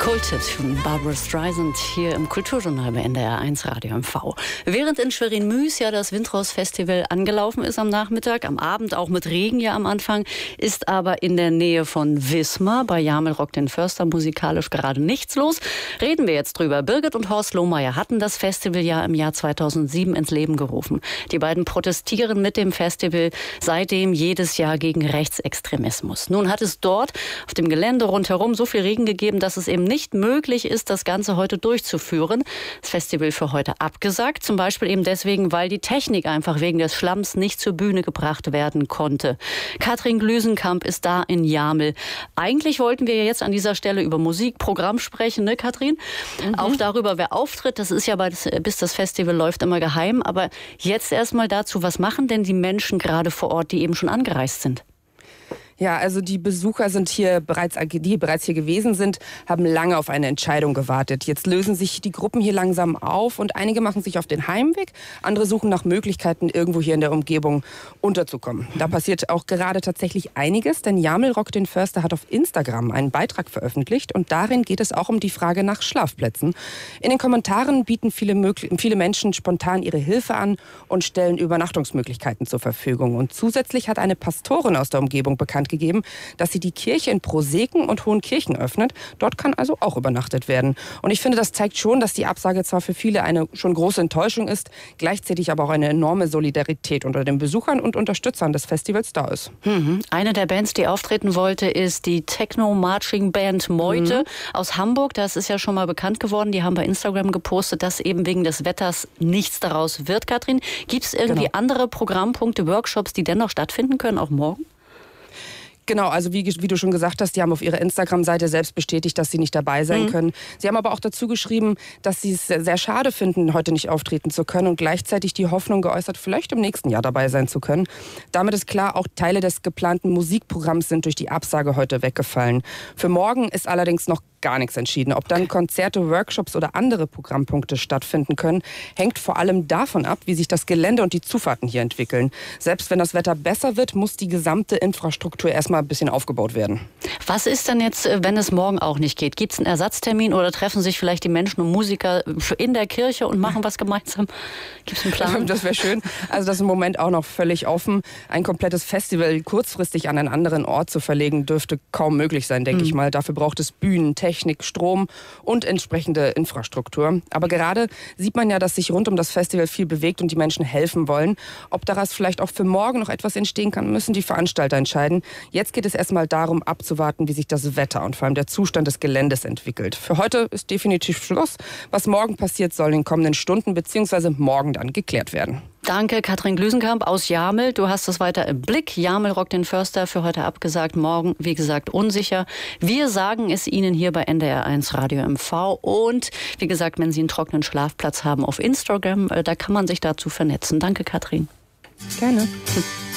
Kulttipps von Barbra Streisand hier im Kulturjournal bei NDR 1 Radio MV. Während in Schwerin-Mühs ja das Windhaus-Festival angelaufen ist am Nachmittag, am Abend auch mit Regen ja am Anfang, ist aber in der Nähe von Wismar bei Jamel Rock den Förster musikalisch gerade nichts los. Reden wir jetzt drüber. Birgit und Horst Lohmeier hatten das Festival ja im Jahr 2007 ins Leben gerufen. Die beiden protestieren mit dem Festival seitdem jedes Jahr gegen Rechtsextremismus. Nun hat es dort auf dem Gelände rundherum so viel Regen gegeben, dass es eben nicht möglich ist, das Ganze heute durchzuführen. Das Festival für heute abgesagt, zum Beispiel eben deswegen, weil die Technik einfach wegen des Schlamms nicht zur Bühne gebracht werden konnte. Katrin Glüsenkamp ist da in Jamel. Eigentlich wollten wir jetzt an dieser Stelle über Musikprogramm sprechen, ne Katrin? Auch darüber, wer auftritt. Das ist ja, bis das Festival läuft, immer geheim. Aber jetzt erstmal dazu, was machen denn die Menschen gerade vor Ort, die eben schon angereist sind? Ja, also die Besucher die bereits hier gewesen sind, haben lange auf eine Entscheidung gewartet. Jetzt lösen sich die Gruppen hier langsam auf und einige machen sich auf den Heimweg. Andere suchen nach Möglichkeiten, irgendwo hier in der Umgebung unterzukommen. Da passiert auch gerade tatsächlich einiges, denn Jamel Rock den Förster hat auf Instagram einen Beitrag veröffentlicht und darin geht es auch um die Frage nach Schlafplätzen. In den Kommentaren bieten viele Menschen spontan ihre Hilfe an und stellen Übernachtungsmöglichkeiten zur Verfügung. Und zusätzlich hat eine Pastorin aus der Umgebung bekannt gegeben, dass sie die Kirche in Proseken und Hohenkirchen öffnet. Dort kann also auch übernachtet werden. Und ich finde, das zeigt schon, dass die Absage zwar für viele eine schon große Enttäuschung ist, gleichzeitig aber auch eine enorme Solidarität unter den Besuchern und Unterstützern des Festivals da ist. Eine der Bands, die auftreten wollte, ist die Techno-Marching-Band Meute aus Hamburg. Das ist ja schon mal bekannt geworden. Die haben bei Instagram gepostet, dass eben wegen des Wetters nichts daraus wird. Katrin, gibt es irgendwie andere Programmpunkte, Workshops, die dennoch stattfinden können, auch morgen? Genau, also wie du schon gesagt hast, die haben auf ihrer Instagram-Seite selbst bestätigt, dass sie nicht dabei sein können. Sie haben aber auch dazu geschrieben, dass sie es sehr schade finden, heute nicht auftreten zu können und gleichzeitig die Hoffnung geäußert, vielleicht im nächsten Jahr dabei sein zu können. Damit ist klar, auch Teile des geplanten Musikprogramms sind durch die Absage heute weggefallen. Für morgen ist allerdings noch gar nichts entschieden. Ob dann Konzerte, Workshops oder andere Programmpunkte stattfinden können, hängt vor allem davon ab, wie sich das Gelände und die Zufahrten hier entwickeln. Selbst wenn das Wetter besser wird, muss die gesamte Infrastruktur erstmal ein bisschen aufgebaut werden. Was ist denn jetzt, wenn es morgen auch nicht geht? Gibt es einen Ersatztermin oder treffen sich vielleicht die Menschen und Musiker in der Kirche und machen was gemeinsam? Gibt es einen Plan? Das wäre schön. Also das ist im Moment auch noch völlig offen. Ein komplettes Festival kurzfristig an einen anderen Ort zu verlegen, dürfte kaum möglich sein, denke ich mal. Dafür braucht es Bühnen, Technik, Strom und entsprechende Infrastruktur. Aber gerade sieht man ja, dass sich rund um das Festival viel bewegt und die Menschen helfen wollen. Ob daraus vielleicht auch für morgen noch etwas entstehen kann, müssen die Veranstalter entscheiden. Jetzt geht es erstmal darum, abzuwarten, wie sich das Wetter und vor allem der Zustand des Geländes entwickelt. Für heute ist definitiv Schluss. Was morgen passiert, soll in den kommenden Stunden bzw. morgen dann geklärt werden. Danke, Katrin Glüsenkamp aus Jamel. Du hast das weiter im Blick. Jamel Rock den Förster für heute abgesagt. Morgen, wie gesagt, unsicher. Wir sagen es Ihnen hier bei NDR 1 Radio MV. Und wie gesagt, wenn Sie einen trockenen Schlafplatz haben auf Instagram, da kann man sich dazu vernetzen. Danke, Katrin. Gerne.